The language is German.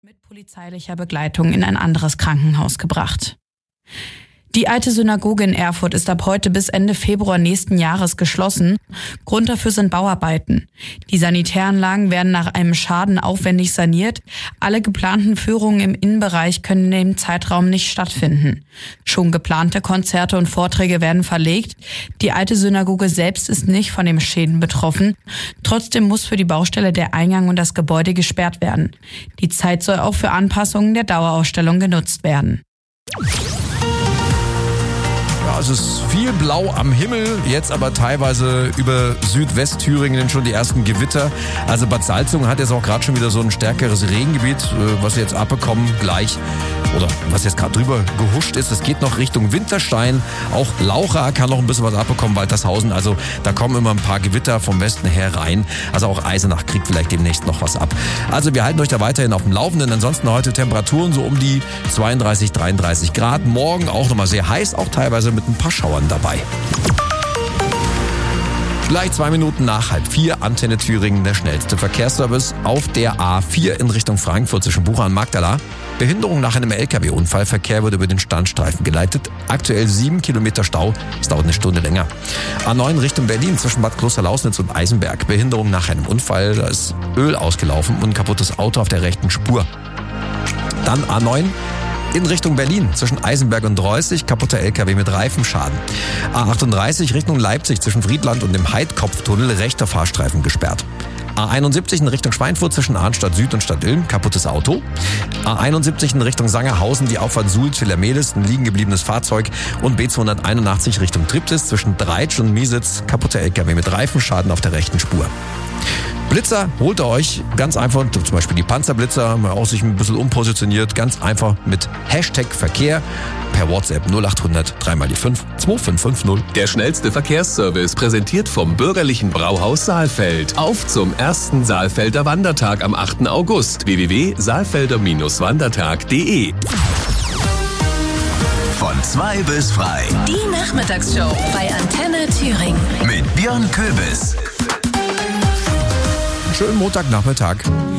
mit polizeilicher Begleitung in ein anderes Krankenhaus gebracht. Die alte Synagoge in Erfurt ist ab heute bis Ende Februar nächsten Jahres geschlossen. Grund dafür sind Bauarbeiten. Die Sanitäranlagen werden nach einem Schaden aufwendig saniert. Alle geplanten Führungen im Innenbereich können in dem Zeitraum nicht stattfinden. Schon geplante Konzerte und Vorträge werden verlegt. Die alte Synagoge selbst ist nicht von den Schäden betroffen. Trotzdem muss für die Baustelle der Eingang und das Gebäude gesperrt werden. Die Zeit soll auch für Anpassungen der Dauerausstellung genutzt werden. Ja, es ist viel blau am Himmel, jetzt aber teilweise über Südwestthüringen schon die ersten Gewitter. Also Bad Salzungen hat jetzt auch gerade schon wieder so ein stärkeres Regengebiet, was wir jetzt abbekommen gleich. Oder was jetzt gerade drüber gehuscht ist. Es geht noch Richtung Winterstein. Auch Laucha kann noch ein bisschen was abbekommen, Waltershausen. Also da kommen immer ein paar Gewitter vom Westen her rein. Also auch Eisenach kriegt vielleicht demnächst noch was ab. Also wir halten euch da weiterhin auf dem Laufenden. Ansonsten heute Temperaturen so um die 32, 33 Grad. Morgen auch nochmal sehr heiß, auch teilweise mit ein paar Schauern dabei. Gleich 2 Minuten nach 3:30, Antenne Thüringen, der schnellste Verkehrsservice auf der A4 in Richtung Frankfurt zwischen Bucha und Magdala. Behinderung nach einem LKW-Unfall. Verkehr wird über den Standstreifen geleitet. Aktuell 7 Kilometer Stau. Es dauert eine Stunde länger. A9 Richtung Berlin zwischen Bad Klosterlausnitz und Eisenberg. Behinderung nach einem Unfall. Da ist Öl ausgelaufen und ein kaputtes Auto auf der rechten Spur. Dann A9 in Richtung Berlin zwischen Eisenberg und Reußig, kaputter LKW mit Reifenschaden. A38 Richtung Leipzig zwischen Friedland und dem Heidkopftunnel, rechter Fahrstreifen gesperrt. A71 in Richtung Schweinfurt zwischen Arnstadt Süd und Stadt Ilm, kaputtes Auto. A71 in Richtung Sangerhausen, die Auffahrt Suhl-Zillermelis, ein liegen gebliebenes Fahrzeug. Und B281 Richtung Triptis zwischen Dreitsch und Miesitz, kaputter LKW mit Reifenschaden auf der rechten Spur. Blitzer holt ihr euch ganz einfach, zum Beispiel die Panzerblitzer, haben wir auch sich ein bisschen umpositioniert, ganz einfach mit Hashtag Verkehr per WhatsApp 0800 3x5 2550. Der schnellste Verkehrsservice präsentiert vom bürgerlichen Brauhaus Saalfeld. Auf zum ersten Saalfelder Wandertag am 8. August. www.saalfelder-wandertag.de. Von 2 bis frei. Die Nachmittagsshow bei Antenne Thüringen. Mit Björn Köbis. Schönen Montagnachmittag.